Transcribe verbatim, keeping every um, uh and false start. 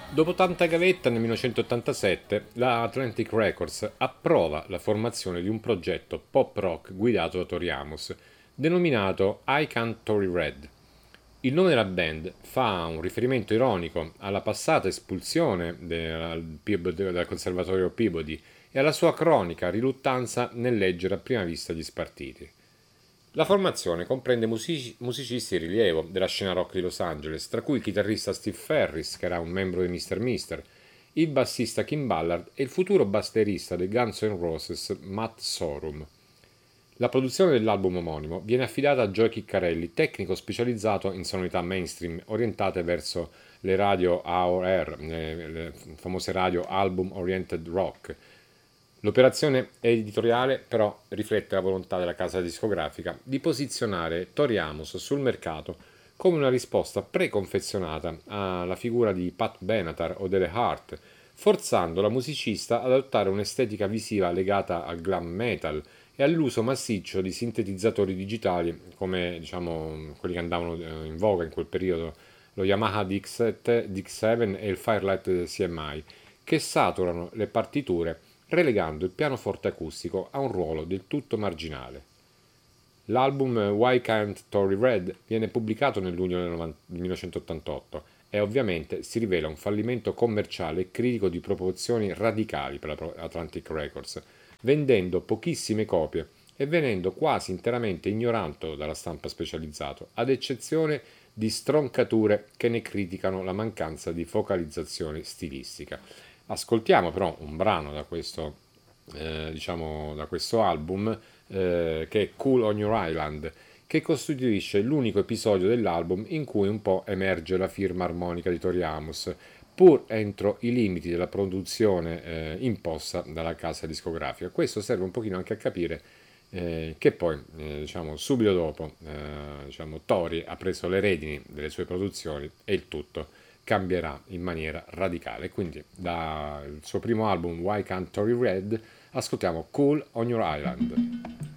Dopo tanta gavetta, nel millenovecentottantasette la Atlantic Records approva la formazione di un progetto pop rock guidato da Tori Amos, denominato I Can't Tory Red. Il nome della band fa un riferimento ironico alla passata espulsione del, dal conservatorio Peabody e alla sua cronica riluttanza nel leggere a prima vista gli spartiti. La formazione comprende musici- musicisti di rilievo della scena rock di Los Angeles, tra cui il chitarrista Steve Ferris, che era un membro di mister Mister, il bassista Kim Ballard e il futuro batterista dei Guns N' Roses Matt Sorum. La produzione dell'album omonimo viene affidata a Joe Chiccarelli, tecnico specializzato in sonorità mainstream orientate verso le radio A O R, le, le famose radio Album Oriented Rock. L'operazione editoriale però riflette la volontà della casa discografica di posizionare Tori Amos sul mercato come una risposta preconfezionata alla figura di Pat Benatar o delle Heart, forzando la musicista ad adottare un'estetica visiva legata al glam metal e all'uso massiccio di sintetizzatori digitali come diciamo quelli che andavano in voga in quel periodo, lo Yamaha D X sette, D X sette e il Firelight C M I, che saturano le partiture relegando il pianoforte acustico a un ruolo del tutto marginale. L'album Why Can't Tory Red viene pubblicato nel luglio del millenovecentottantotto e ovviamente si rivela un fallimento commerciale e critico di proporzioni radicali per la Atlantic Records, vendendo pochissime copie e venendo quasi interamente ignorato dalla stampa specializzata, ad eccezione di stroncature che ne criticano la mancanza di focalizzazione stilistica. Ascoltiamo però un brano da questo, eh, diciamo, da questo album eh, che è Cool on Your Island, che costituisce l'unico episodio dell'album in cui un po' emerge la firma armonica di Tori Amos, pur entro i limiti della produzione eh, imposta dalla casa discografica. Questo serve un pochino anche a capire eh, che poi, eh, diciamo, subito dopo, eh, diciamo, Tori ha preso le redini delle sue produzioni e il tutto cambierà in maniera radicale. Quindi dal suo primo album Why Can't Tory Red ascoltiamo Cool on Your Island.